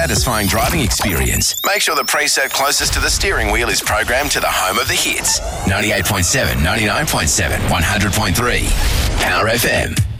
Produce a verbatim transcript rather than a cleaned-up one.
satisfying driving experience. Make sure the preset closest to the steering wheel is programmed to the home of the hits. ninety-eight point seven, ninety-nine point seven, one hundred point three. Power F M.